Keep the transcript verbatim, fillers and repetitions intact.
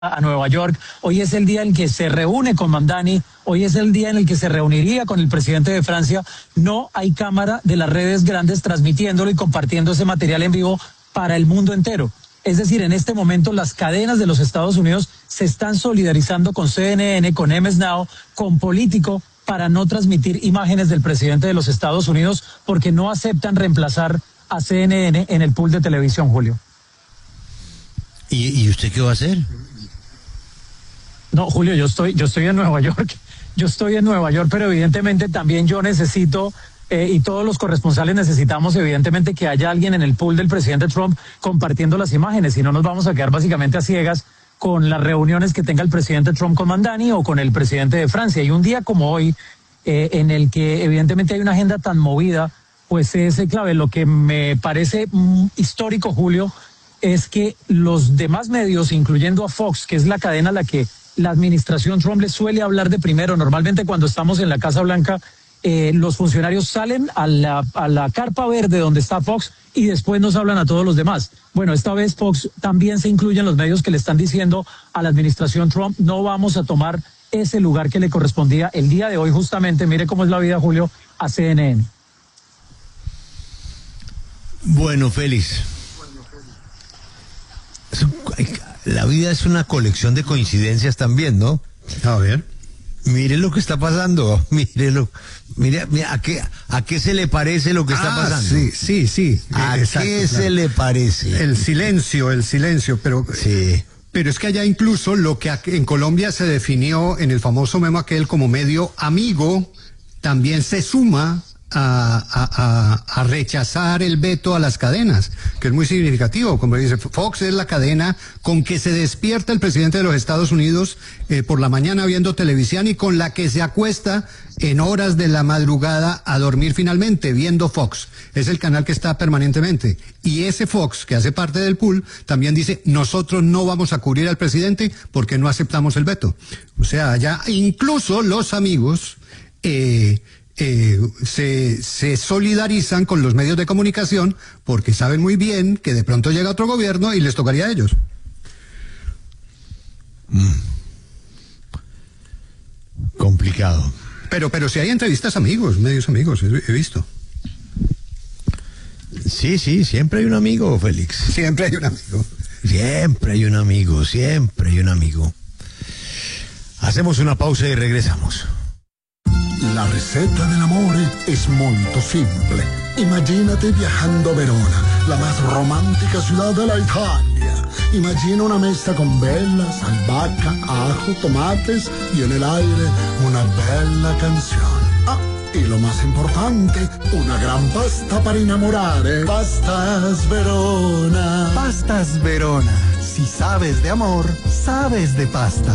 a Nueva York, hoy es el día en que se reúne con Mamdani, hoy es el día en el que se reuniría con el presidente de Francia. No hay cámara de las redes grandes transmitiéndolo y compartiendo ese material en vivo para el mundo entero. Es decir, en este momento las cadenas de los Estados Unidos se están solidarizando con C N N, con M S Now, con Político, para no transmitir imágenes del presidente de los Estados Unidos, porque no aceptan reemplazar a C N N en el pool de televisión, Julio. ¿Y, y usted qué va a hacer? No, Julio, yo estoy, yo estoy en Nueva York, yo estoy en Nueva York, pero evidentemente también yo necesito, eh, y todos los corresponsales necesitamos evidentemente que haya alguien en el pool del presidente Trump compartiendo las imágenes, si no nos vamos a quedar básicamente a ciegas con las reuniones que tenga el presidente Trump con Mamdani o con el presidente de Francia. Y un día como hoy, eh, en el que evidentemente hay una agenda tan movida, pues es clave. Lo que me parece mm, histórico, Julio, es que los demás medios, incluyendo a Fox, que es la cadena a la que la administración Trump le suele hablar de primero, normalmente cuando estamos en la Casa Blanca, eh, los funcionarios salen a la, a la carpa verde donde está Fox y después nos hablan a todos los demás. Bueno, esta vez Fox también se incluye en los medios que le están diciendo a la administración Trump, no vamos a tomar ese lugar que le correspondía el día de hoy justamente, mire cómo es la vida, Julio, a C N N. Bueno, Félix, la vida es una colección de coincidencias también, ¿no? A ver. Mire lo que está pasando, mire lo, mire, mire a qué, a qué se le parece lo que está ah, pasando. Sí, sí, sí. ¿A exacto, qué claro. se le parece? El silencio, el silencio, pero sí. Pero es que allá incluso lo que en Colombia se definió en el famoso memo aquel como medio amigo, también se suma A, a, a, a rechazar el veto a las cadenas, que es muy significativo. Como dice, Fox es la cadena con que se despierta el presidente de los Estados Unidos eh, por la mañana viendo televisión y con la que se acuesta en horas de la madrugada a dormir finalmente viendo Fox. Es el canal que está permanentemente. Y ese Fox, que hace parte del pool, también dice, nosotros no vamos a cubrir al presidente porque no aceptamos el veto. O sea, ya incluso los amigos eh, Eh, se, se solidarizan con los medios de comunicación porque saben muy bien que de pronto llega otro gobierno y les tocaría a ellos. Mm. Complicado. Pero, pero si hay entrevistas amigos, medios amigos, he, he visto. Sí, sí, siempre hay un amigo, Félix. Siempre hay un amigo. Siempre hay un amigo, siempre hay un amigo. Hacemos una pausa y regresamos. La ricetta dell'amore es molto simple. Imagínate viajando a Verona, la más romántica ciudad de la Italia. Imagina una mesa con velas, albahaca, ajo, tomates y en el aire una bella canción. Ah, y lo más importante, una gran pasta para enamorare. Pastas Verona. Pastas Verona. Si sabes de amor, sabes de pasta.